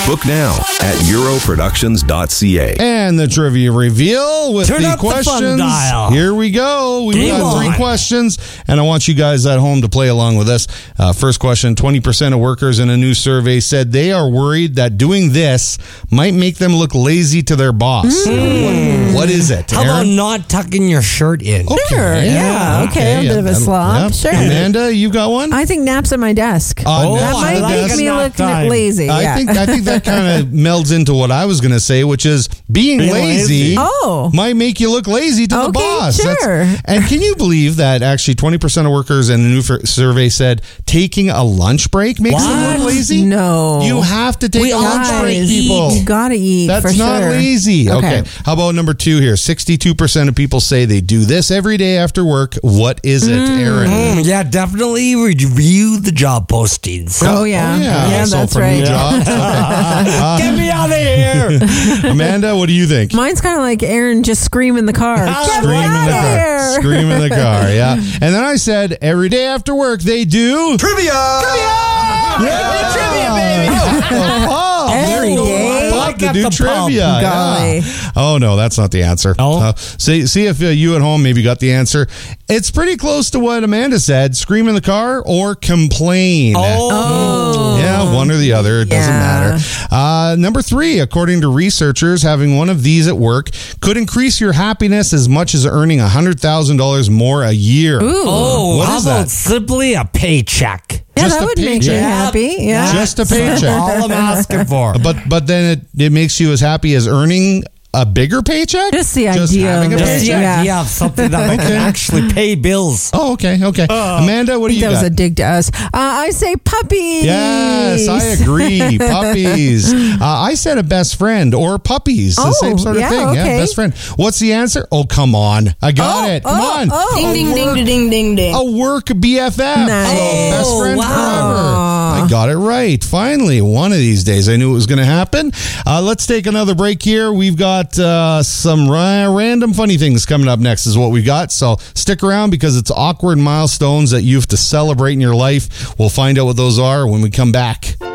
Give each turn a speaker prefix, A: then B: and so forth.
A: Book now at europroductions.ca.
B: And the trivia reveal with
C: Turn
B: the
C: up the fun
B: questions.
C: dial.
B: Here we go. We've
C: Game
B: got 3
C: on.
B: questions, and I want you guys at home to play along with us. First question, 20% of workers in a new survey said they are worried that doing this might make them look lazy to their boss. What is it,
C: How about
B: Aaron?
C: not tucking your shirt in?
D: Sure, yeah, okay, I'm a bit of a slob,
B: Yep.
D: sure.
B: Amanda, you got one?
D: I think naps at my desk.
C: Oh,
D: that
C: I
D: might
C: like
D: make
C: a
D: me
C: nap
D: look
C: time.
D: lazy.
B: I think that kind of melds into what I was going to say, which is being lazy
D: Oh.
B: might make you look lazy to the
D: Okay,
B: boss.
D: sure.
B: And can you believe that actually 20% of workers in the new survey said taking a lunch break makes them
C: What?
B: look lazy?
D: No.
B: You have to take a lunch break,
D: Guys,
B: people.
D: You gotta eat.
B: That's
D: for
B: not
D: sure.
B: lazy. Okay.
D: Okay.
B: How about number 2 here? 62% of people say they do this every day after work. What is it, Aaron?
C: Yeah, definitely review the job postings.
D: Oh, yeah. Yeah,
B: So
D: that's
B: for
D: right.
B: new jobs. Okay.
C: Get me out of here!
B: Amanda, what do you think?
D: Mine's kind of like Aaron just scream in the car. Get
B: Scream
D: me
B: in
D: out
B: the
D: of
B: car.
D: here.
B: Scream in the car, yeah. And then I said, every day after work, they do...
A: Trivia!
D: Every day.
B: Bob to
C: At
B: do
C: the
B: trivia.
C: pub.
D: Golly.
B: Yeah. Oh, no, that's not the answer.
C: No?
B: See if you at home maybe got the answer. It's pretty close to what Amanda said. Scream in the car or complain.
C: Oh.
B: Yeah, one or the other. It doesn't
D: Yeah.
B: matter. Number 3, according to researchers, having one of these at work could increase your happiness as much as earning $100,000 more a year.
C: Oh,
B: What
C: how
B: is
C: about
B: that?
C: simply a paycheck?
D: Yeah,
B: Just
D: that
B: a
D: would make you
B: paycheck.
D: happy. Yeah.
B: Just a paycheck.
C: That's all I'm asking for.
B: But then it makes you as happy as earning a bigger paycheck?
D: Just the idea
B: having
D: of
B: a
D: it.
C: Just the
B: paycheck?
D: Yeah.
C: idea of something that can actually pay bills.
B: Oh, okay. Amanda, what do you
D: That was
B: got?
D: a dig to us. I say puppies.
B: Yes, I agree. Puppies. I said a best friend or puppies. The
D: Oh,
B: same sort of
D: yeah,
B: thing. Yeah,
D: okay.
B: best friend. What's the answer? Oh, come on. I got it. Come on.
E: Ding, ding, ding, ding, ding, ding.
B: A work BFF.
D: Nice.
B: So best friend
C: wow.
B: forever. I got it right. Finally, one of these days. I knew it was going to happen. Let's take another break here. We've got some random funny things coming up next is what we got. So stick around because it's awkward milestones that you have to celebrate in your life. We'll find out what those are when we come back.